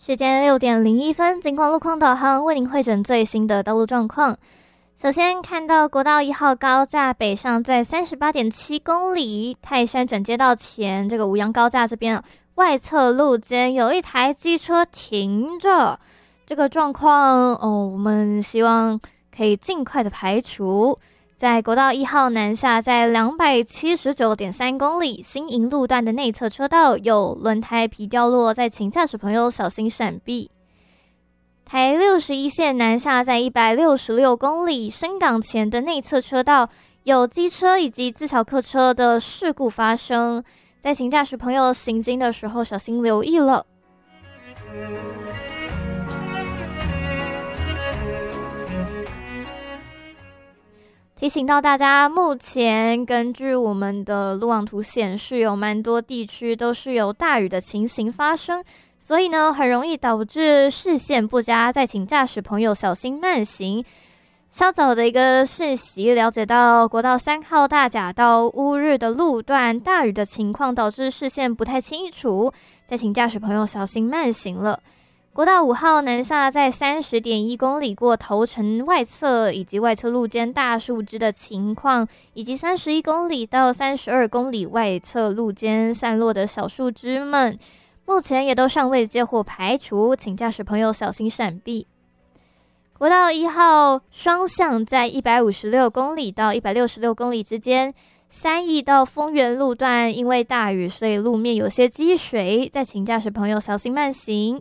时间6:01，警广路况导航为您汇整最新的道路状况。首先看到国道1号高架北上在38.7公里，泰山转接道前这个五杨高架这边外侧路肩有一台机车停着，这个状况我们希望可以尽快的排除。在国道1号南下在279.3公里新营路段的内侧车道有轮胎皮掉落，在请驾驶朋友小心闪避。台61线南下在166公里深港前的内侧车道有机车以及自小客车的事故发生，在请驾驶朋友行经的时候小心留意了。提醒到大家，目前根据我们的路网图显示，有蛮多地区都是有大雨的情形发生，所以呢，很容易导致视线不佳，再请驾驶朋友小心慢行。稍早的一个讯息了解到，国道3号大甲到乌日的路段大雨的情况导致视线不太清楚，再请驾驶朋友小心慢行了。国道5号南下在30.1公里过头城外侧以及外侧路肩大树枝的情况，以及31公里到32公里外侧路肩散落的小树枝们，目前也都尚未接获排除，请驾驶朋友小心闪避。国道1号双向在156公里到166公里之间，三义到丰原路段因为大雨，所以路面有些积水，再请驾驶朋友小心慢行。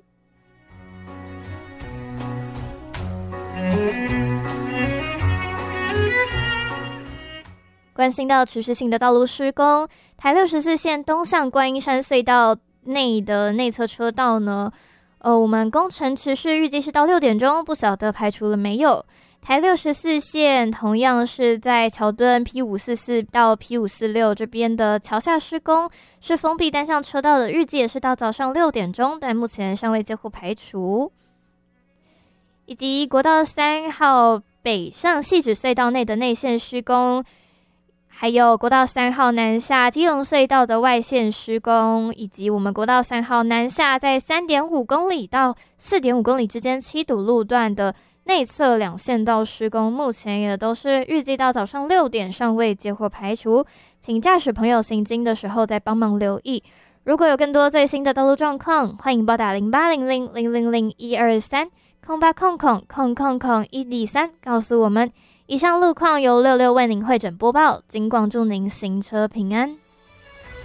关心到持续性的道路施工，台64线东向观音山隧道内的内侧车道呢，我们工程持续，预计是到6点钟，不晓得排除了没有。台64线同样是在桥墩 P544 到 P546 这边的桥下施工，是封闭单向车道的，预计也是到早上6点钟，但目前尚未接获排除。以及国道3号北上汐止隧道内的内线施工，还有国道3号南下基隆隧道的外线施工，以及我们国道3号南下在 3.5 公里到 4.5 公里之间7堵路段的内侧两线道施工，目前也都是预计到早上6点，尚未接获排除，请驾驶朋友行经的时候再帮忙留意。如果有更多最新的道路状况，欢迎拨打08000001230800000103告诉我们。以上路况由66为您汇整播报，警广祝您行车平安。